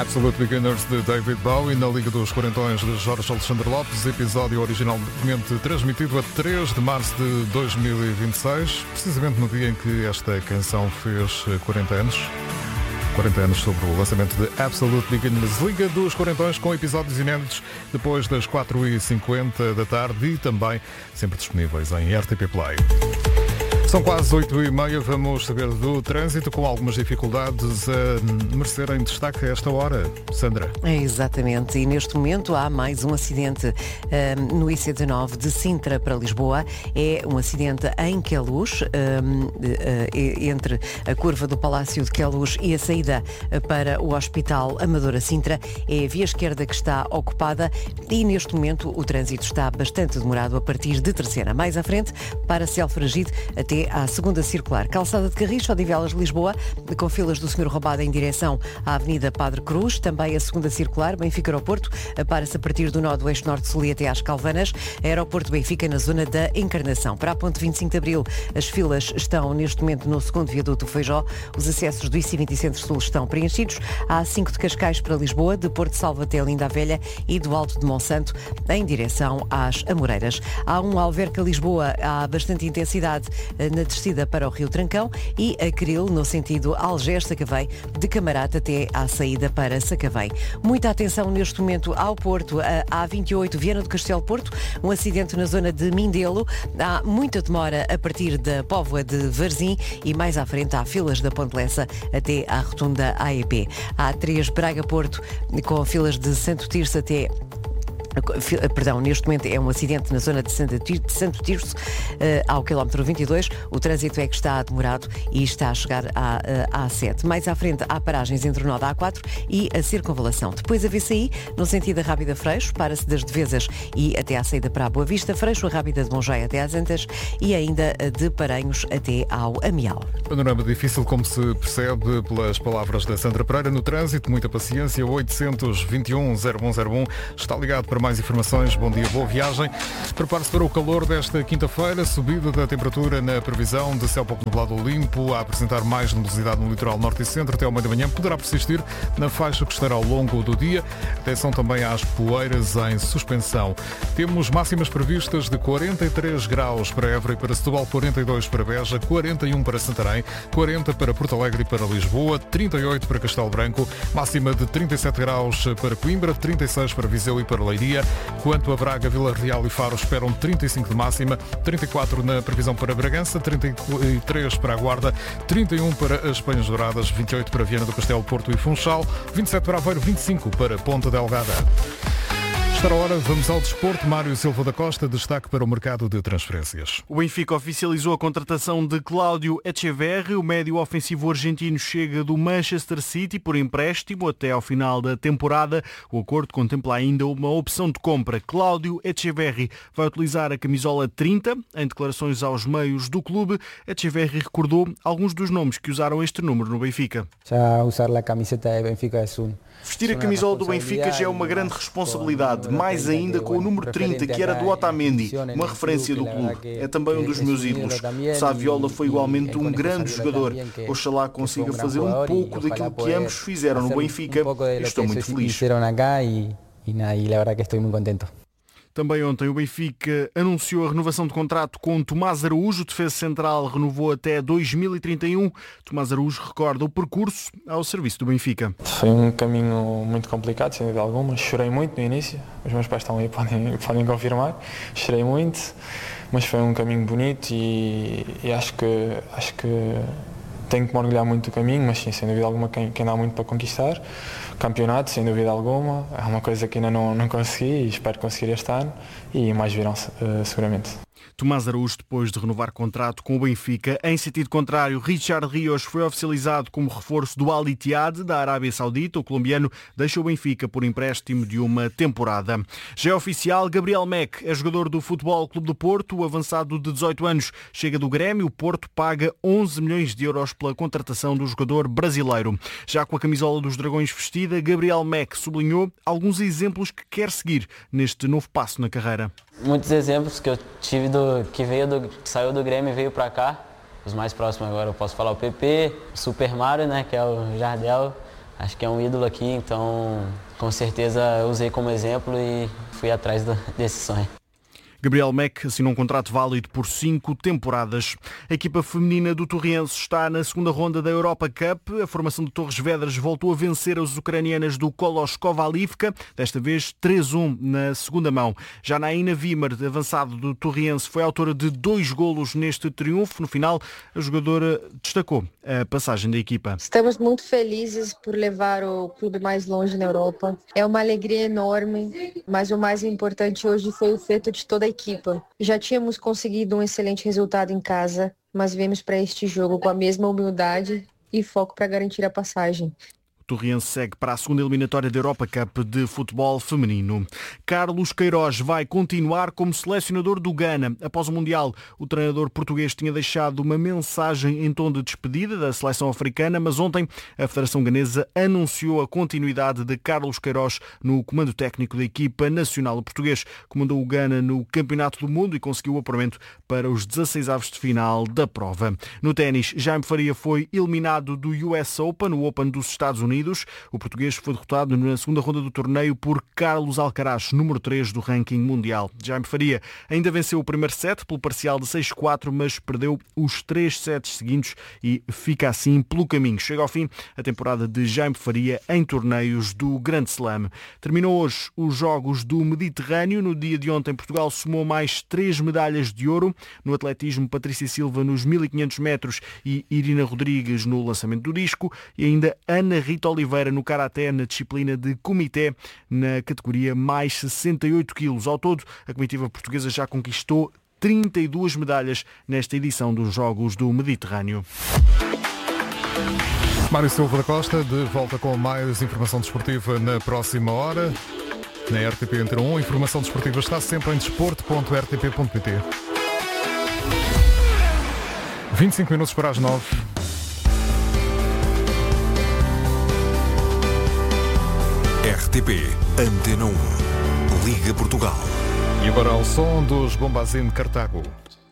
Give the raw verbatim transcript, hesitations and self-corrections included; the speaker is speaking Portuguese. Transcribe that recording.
Absolute Beginners de David Bowie na Liga dos Quarentões de Jorge Alexandre Lopes, episódio originalmente transmitido a três de março de dois mil e vinte e seis, precisamente no dia em que esta canção fez quarenta anos. quarenta anos sobre o lançamento de Absolute Beginners, Liga dos Quarentões, com episódios inéditos depois das quatro e cinquenta da tarde e também sempre disponíveis em R T P Play. São quase oito e meia, vamos saber do trânsito com algumas dificuldades a merecerem destaque a esta hora. Sandra. É exatamente, e neste momento há mais um acidente um, no I C dezenove de Sintra para Lisboa. É um acidente em Queluz, um, uh, entre a curva do Palácio de Queluz e a saída para o Hospital Amadora Sintra. É a via esquerda que está ocupada e neste momento o trânsito está bastante demorado a partir de Terceira. Mais à frente, para Selfragide até à segunda circular. Calçada de Carris, Odivelas, Lisboa, com filas do senhor Roubada em direção à Avenida Padre Cruz. Também a segunda circular, Benfica Aeroporto, para-se a partir do nó do eixo norte-sul e até às Calvanas. Aeroporto Benfica na zona da Encarnação. Para a ponte vinte e cinco de Abril, as filas estão neste momento no segundo viaduto Feijó. Os acessos do I C vinte e Centro-Sul estão preenchidos. Há A cinco de Cascais para Lisboa, de Porto Salvo até Linda a Velha e do Alto de Monsanto em direção às Amoreiras. Há um Alverca-Lisboa, há bastante intensidade na descida para o Rio Trancão e a Cril no sentido Algés-Sacavém, de Camarate até à saída para Sacavém. Muita atenção neste momento ao Porto, a A vinte e oito Viana do Castelo Porto, um acidente na zona de Mindelo. Há muita demora a partir da Póvoa de Varzim e mais à frente há filas da Ponte Lessa até à rotunda A E P. Há três Braga-Porto com filas de Santo Tirso até Perdão, neste momento é um acidente na zona de Santo Tirso, ao quilómetro vinte e dois. O trânsito é que está demorado e está a chegar à A sete. Mais à frente há paragens entre o nó da A quatro e a Circunvalação. Depois a V C I, no sentido da Rábida Freixo, para-se das Devesas e até à saída para a Boa Vista, Freixo, a Rábida de Mongeia até às Antas e ainda de Paranhos até ao Amial. Panorama difícil, como se percebe pelas palavras da Sandra Pereira. No trânsito, muita paciência. oitocentos e vinte e um, zero um zero um está ligado para mais informações. Bom dia, boa viagem. Prepare-se para o calor desta quinta-feira. Subida da temperatura na previsão de céu pouco nublado limpo, a apresentar mais nebulosidade no litoral norte e centro até ao meio da manhã. Poderá persistir na faixa costeira ao longo do dia. Atenção também às poeiras em suspensão. Temos máximas previstas de quarenta e três graus para Évora e para Setúbal, quarenta e dois para Beja, quarenta e um para Santarém, quarenta para Porto Alegre e para Lisboa, trinta e oito para Castelo Branco, máxima de trinta e sete graus para Coimbra, trinta e seis para Viseu e para Leiria. Quanto a Braga, Vila Real e Faro esperam trinta e cinco de máxima, trinta e quatro na previsão para Bragança, trinta e três para a Guarda, trinta e um para as Penhas Douradas, vinte e oito para Viana do Castelo, Porto e Funchal, vinte e sete para Aveiro, vinte e cinco para Ponta Delgada. Está a hora, vamos ao desporto. Mário Silva da Costa, destaque para o mercado de transferências. O Benfica oficializou a contratação de Cláudio Echeverri. O médio ofensivo argentino chega do Manchester City por empréstimo até ao final da temporada. O acordo contempla ainda uma opção de compra. Cláudio Echeverri vai utilizar a camisola trinta. Em declarações aos meios do clube, Echeverri recordou alguns dos nomes que usaram este número no Benfica. Já usar a camiseta do Benfica é um... Vestir a camisola do Benfica já é uma grande responsabilidade, mais ainda com o número trinta, que era do Otamendi, uma referência do clube. É também um dos meus ídolos. Saviola foi igualmente um grande jogador. Oxalá consiga fazer um pouco daquilo que ambos fizeram no Benfica e estou muito feliz. Também ontem o Benfica anunciou a renovação de contrato com Tomás Araújo. O defesa central renovou até dois mil e trinta e um. Tomás Araújo recorda o percurso ao serviço do Benfica. Foi um caminho muito complicado, sem dúvida alguma. Chorei muito no início. Os meus pais estão aí, podem, podem confirmar. Chorei muito, mas foi um caminho bonito e, e acho que... Acho que tenho que me orgulhar muito do caminho, mas sim, sem dúvida alguma, quem, quem dá muito para conquistar. Campeonato, sem dúvida alguma, é uma coisa que ainda não, não consegui e espero conseguir este ano e mais virão uh, seguramente. Tomás Araújo, depois de renovar contrato com o Benfica. Em sentido contrário, Richard Rios foi oficializado como reforço do Al Ittihad da Arábia Saudita. O colombiano deixa o Benfica por empréstimo de uma temporada. Já é oficial, Gabriel Meck é jogador do Futebol Clube do Porto. O avançado de dezoito anos chega do Grêmio. O Porto paga onze milhões de euros pela contratação do jogador brasileiro. Já com a camisola dos Dragões vestida, Gabriel Meck sublinhou alguns exemplos que quer seguir neste novo passo na carreira. Muitos exemplos que eu tive do que veio do que saiu do Grêmio e veio para cá. Os mais próximos agora eu posso falar o P P, o Super Mario, né, que é o Jardel, acho que é um ídolo aqui, então com certeza eu usei como exemplo e fui atrás do, desse sonho. Gabriel Meck assinou um contrato válido por cinco temporadas. A equipa feminina do Torriense está na segunda ronda da Europa Cup. A formação de Torres Vedras voltou a vencer as ucranianas do Koloskova Livka, desta vez três a um na segunda mão. Já Naina Vimer, avançado do Torriense, foi autora de dois golos neste triunfo. No final, a jogadora destacou a passagem da equipa. Estamos muito felizes por levar o clube mais longe na Europa. É uma alegria enorme, mas o mais importante hoje foi o feito de toda a equipa. Já tínhamos conseguido um excelente resultado em casa, mas viemos para este jogo com a mesma humildade e foco para garantir a passagem. O Torriense segue para a segunda eliminatória da Europa Cup de futebol feminino. Carlos Queiroz vai continuar como selecionador do Ghana. Após o Mundial, o treinador português tinha deixado uma mensagem em tom de despedida da seleção africana, mas ontem a Federação Ganesa anunciou a continuidade de Carlos Queiroz no comando técnico da equipa nacional. O português comandou o Ghana no Campeonato do Mundo e conseguiu o apuramento para os dezasseis avos de final da prova. No ténis, Jaime Faria foi eliminado do U S Open, o Open dos Estados Unidos. O português foi derrotado na segunda ronda do torneio por Carlos Alcaraz, número três do ranking mundial. Jaime Faria ainda venceu o primeiro set pelo parcial de seis a quatro, mas perdeu os três sets seguintes e fica assim pelo caminho. Chega ao fim a temporada de Jaime Faria em torneios do Grand Slam. Terminou hoje os Jogos do Mediterrâneo. No dia de ontem, Portugal somou mais três medalhas de ouro. No atletismo, Patrícia Silva nos mil e quinhentos metros e Irina Rodrigues no lançamento do disco. E ainda Ana Rita Oliveira no karaté na disciplina de comitê na categoria mais sessenta e oito quilos. Ao todo, a comitiva portuguesa já conquistou trinta e duas medalhas nesta edição dos Jogos do Mediterrâneo. Mário Silva da Costa, de volta com mais informação desportiva na próxima hora. Na R T P Antena um, a informação desportiva está sempre em desporto ponto r t p ponto p t. vinte e cinco minutos para as nove. R T P Antena um. Liga Portugal. E agora ao som dos Bombazine Cartago.